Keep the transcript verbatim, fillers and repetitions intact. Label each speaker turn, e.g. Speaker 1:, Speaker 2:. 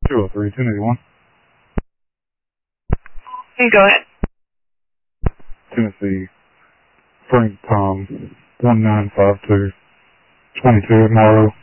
Speaker 1: two oh three, ten eighty-one.
Speaker 2: You go ahead.
Speaker 1: Tennessee, Frank Tom, one nine five two, twenty-two at Morrow.